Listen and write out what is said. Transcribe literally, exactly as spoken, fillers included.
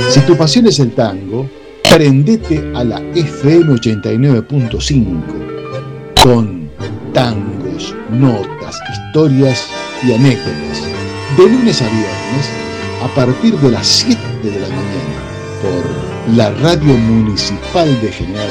Si tu pasión es el tango, prendete a la F M ochenta y nueve punto cinco con tangos, notas, historias y anécdotas. De lunes a viernes, a partir de las siete de la mañana, por la Radio Municipal de General